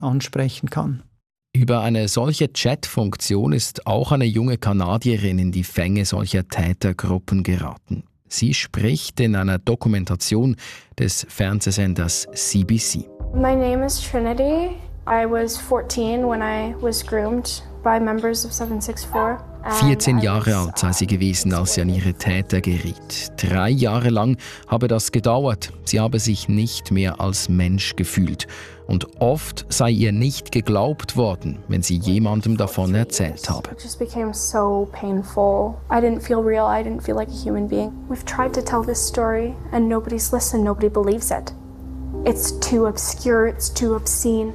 ansprechen kann. Über eine solche Chat-Funktion ist auch eine junge Kanadierin in die Fänge solcher Tätergruppen geraten. Sie spricht in einer Dokumentation des Fernsehsenders CBC. My name is Trinity. I was 14 when I was groomed by members of 764. 14 Jahre alt sei sie gewesen, als sie an ihre Täter geriet. 3 Jahre lang habe das gedauert. Sie habe sich nicht mehr als Mensch gefühlt. Und oft sei ihr nicht geglaubt worden, wenn sie jemandem davon erzählt habe. It just became so painful. I didn't feel real. I didn't feel like a human being. We've tried to tell this story and nobody's listened. Nobody believes it. It's too obscure. It's too obscene.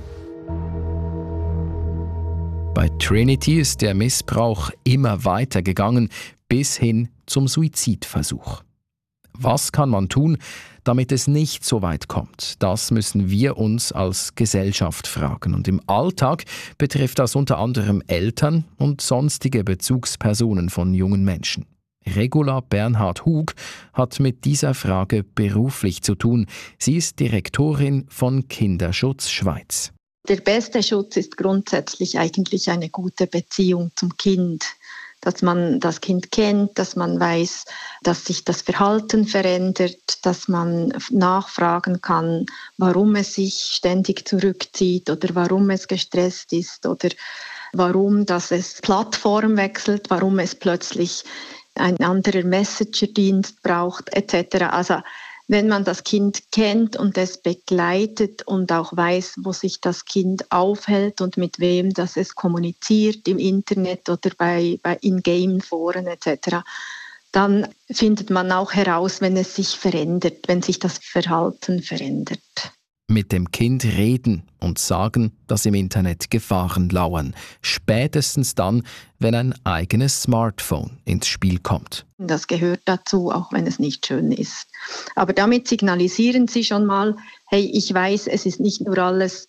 Bei Trinity ist der Missbrauch immer weiter gegangen, bis hin zum Suizidversuch. Was kann man tun, damit es nicht so weit kommt? Das müssen wir uns als Gesellschaft fragen. Und im Alltag betrifft das unter anderem Eltern und sonstige Bezugspersonen von jungen Menschen. Regula Bernhard-Hug hat mit dieser Frage beruflich zu tun. Sie ist Direktorin von Kinderschutz Schweiz. Der beste Schutz ist grundsätzlich eigentlich eine gute Beziehung zum Kind. Dass man das Kind kennt, dass man weiß, dass sich das Verhalten verändert, dass man nachfragen kann, warum es sich ständig zurückzieht oder warum es gestresst ist oder warum dass es Plattform wechselt, warum es plötzlich ein anderer Messenger-Dienst braucht etc. Also wenn man das Kind kennt und es begleitet und auch weiß, wo sich das Kind aufhält und mit wem das es kommuniziert im Internet oder bei In-Game-Foren etc., dann findet man auch heraus, wenn es sich verändert, wenn sich das Verhalten verändert. Mit dem Kind reden und sagen, dass im Internet Gefahren lauern. Spätestens dann, wenn ein eigenes Smartphone ins Spiel kommt. Das gehört dazu, auch wenn es nicht schön ist. Aber damit signalisieren Sie schon mal, hey, ich weiß, es ist nicht nur alles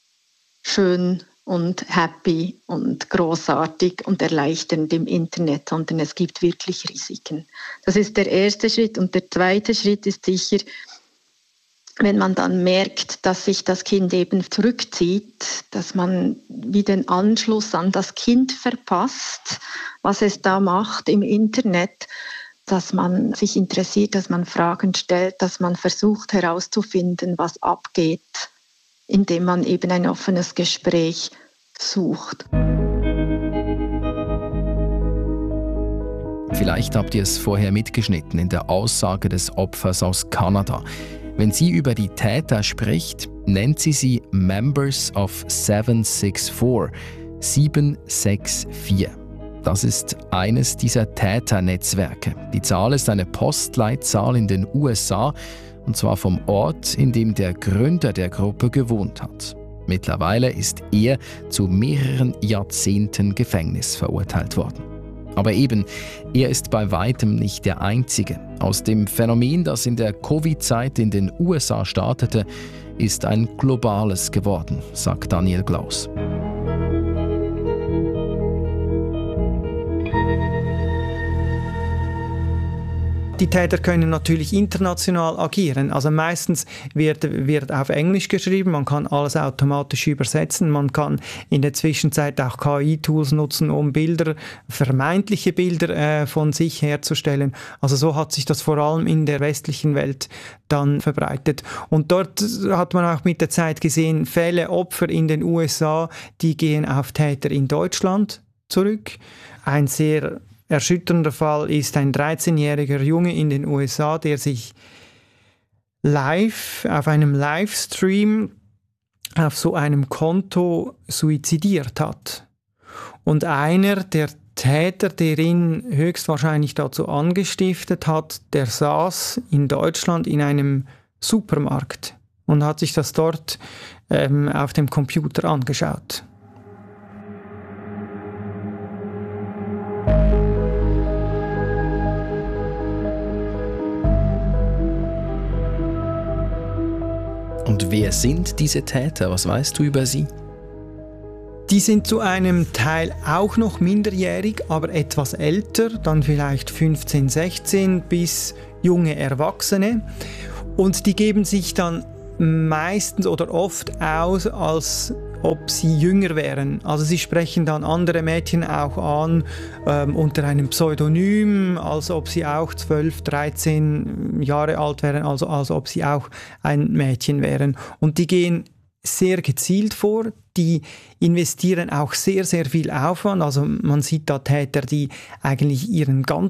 schön und happy und großartig und erleichternd im Internet, sondern es gibt wirklich Risiken. Das ist der erste Schritt. Und der zweite Schritt ist sicher, wenn man dann merkt, dass sich das Kind eben zurückzieht, dass man wie den Anschluss an das Kind verpasst, was es da macht im Internet, dass man sich interessiert, dass man Fragen stellt, dass man versucht herauszufinden, was abgeht, indem man eben ein offenes Gespräch sucht. Vielleicht habt ihr es vorher mitgeschnitten in der Aussage des Opfers aus Kanada. Wenn sie über die Täter spricht, nennt sie Members of 764. 764. Das ist eines dieser Täternetzwerke. Die Zahl ist eine Postleitzahl in den USA, und zwar vom Ort, in dem der Gründer der Gruppe gewohnt hat. Mittlerweile ist er zu mehreren Jahrzehnten Gefängnis verurteilt worden. Aber eben, er ist bei weitem nicht der Einzige. Aus dem Phänomen, das in der Covid-Zeit in den USA startete, ist ein globales geworden, sagt Daniel Glaus. Die Täter können natürlich international agieren. Also meistens wird auf Englisch geschrieben, man kann alles automatisch übersetzen, man kann in der Zwischenzeit auch KI-Tools nutzen, um vermeintliche Bilder von sich herzustellen. Also so hat sich das vor allem in der westlichen Welt dann verbreitet. Und dort hat man auch mit der Zeit gesehen, Opfer in den USA, die gehen auf Täter in Deutschland zurück. Ein sehr erschütternder Fall ist ein 13-jähriger Junge in den USA, der sich live auf einem Livestream auf so einem Konto suizidiert hat. Und einer der Täter, der ihn höchstwahrscheinlich dazu angestiftet hat, der saß in Deutschland in einem Supermarkt und hat sich das dort auf dem Computer angeschaut. Und wer sind diese Täter? Was weißt du über sie? Die sind zu einem Teil auch noch minderjährig, aber etwas älter, dann vielleicht 15, 16 bis junge Erwachsene. Und die geben sich dann meistens oder oft aus als ob sie jünger wären. Also sie sprechen dann andere Mädchen auch an unter einem Pseudonym, als ob sie auch 12, 13 Jahre alt wären, also als ob sie auch ein Mädchen wären. Und die gehen sehr gezielt vor, die investieren auch sehr, sehr viel Aufwand. Also man sieht da Täter, die eigentlich ihr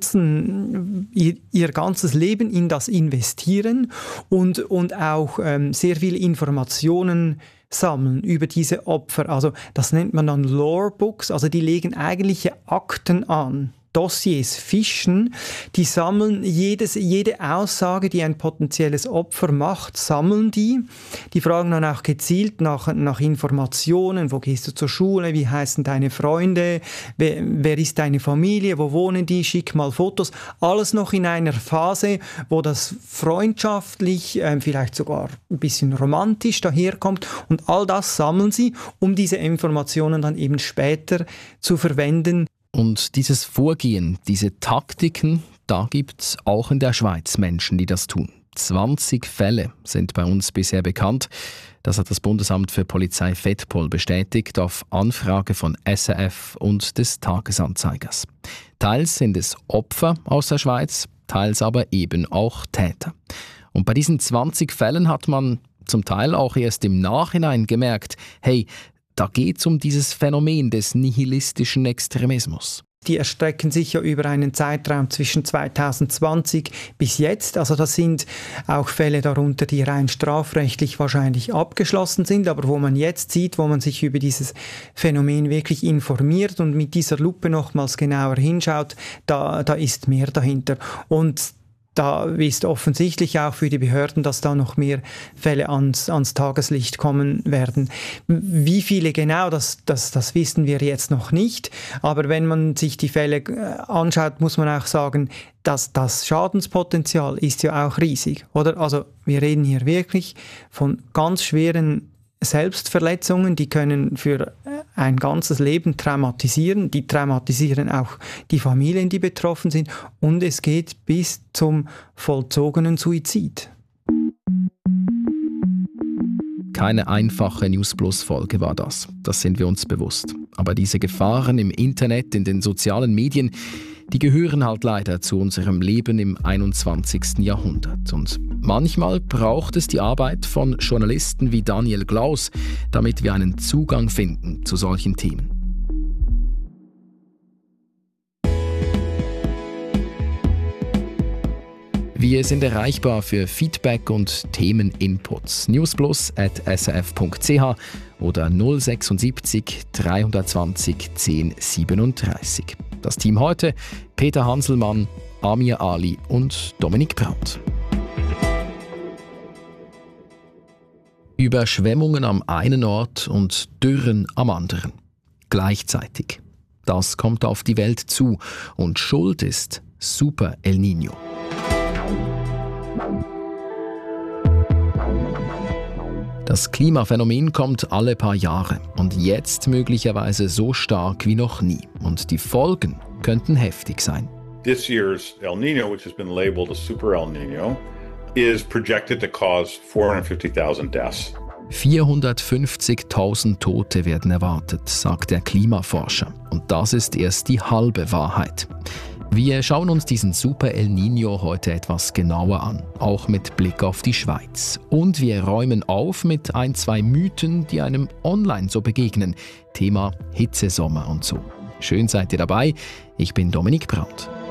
ganzes Leben in das investieren und auch sehr viele Informationen sammeln über diese Opfer. Also das nennt man dann Lorebooks, also die legen eigentliche Akten an. Dossiers fischen, die sammeln jede Aussage, die ein potenzielles Opfer macht, sammeln die. Die fragen dann auch gezielt nach Informationen, wo gehst du zur Schule, wie heißen deine Freunde, wer ist deine Familie, wo wohnen die, schick mal Fotos. Alles noch in einer Phase, wo das freundschaftlich, vielleicht sogar ein bisschen romantisch daherkommt, und all das sammeln sie, um diese Informationen dann eben später zu verwenden. Und dieses Vorgehen, diese Taktiken, da gibt es auch in der Schweiz Menschen, die das tun. 20 Fälle sind bei uns bisher bekannt. Das hat das Bundesamt für Polizei Fettpol bestätigt auf Anfrage von SRF und des Tagesanzeigers. Teils sind es Opfer aus der Schweiz, teils aber eben auch Täter. Und bei diesen 20 Fällen hat man zum Teil auch erst im Nachhinein gemerkt, hey, da geht es um dieses Phänomen des nihilistischen Extremismus. Die erstrecken sich ja über einen Zeitraum zwischen 2020 bis jetzt. Also das sind auch Fälle darunter, die rein strafrechtlich wahrscheinlich abgeschlossen sind, aber wo man jetzt sieht, wo man sich über dieses Phänomen wirklich informiert und mit dieser Lupe nochmals genauer hinschaut, da ist mehr dahinter. Und da ist offensichtlich auch für die Behörden, dass da noch mehr Fälle ans Tageslicht kommen werden. Wie viele genau, das wissen wir jetzt noch nicht. Aber wenn man sich die Fälle anschaut, muss man auch sagen, dass das Schadenspotenzial ist ja auch riesig, oder? Also wir reden hier wirklich von ganz schweren Selbstverletzungen, die können für ein ganzes Leben traumatisieren. Die traumatisieren auch die Familien, die betroffen sind. Und es geht bis zum vollzogenen Suizid. Keine einfache News-Plus-Folge war das. Das sind wir uns bewusst. Aber diese Gefahren im Internet, in den sozialen Medien, die gehören halt leider zu unserem Leben im 21. Jahrhundert. Und manchmal braucht es die Arbeit von Journalisten wie Daniel Glaus, damit wir einen Zugang finden zu solchen Themen. Wir sind erreichbar für Feedback und Themeninputs. newsplus@srf.ch oder 076 320 1037. Das Team heute: Peter Hanselmann, Amir Ali und Dominik Brandt. Überschwemmungen am einen Ort und Dürren am anderen. Gleichzeitig. Das kommt auf die Welt zu und schuld ist Super El Niño. Das Klimaphänomen kommt alle paar Jahre und jetzt möglicherweise so stark wie noch nie. Und die Folgen könnten heftig sein. This year's El Niño, which has been labeled a Super El Niño, is projected to cause 450,000 deaths. 450.000 Tote werden erwartet, sagt der Klimaforscher. Und das ist erst die halbe Wahrheit. Wir schauen uns diesen Super El Niño heute etwas genauer an, auch mit Blick auf die Schweiz. Und wir räumen auf mit 2 Mythen, die einem online so begegnen. Thema Hitzesommer und so. Schön seid ihr dabei. Ich bin Dominik Brandt.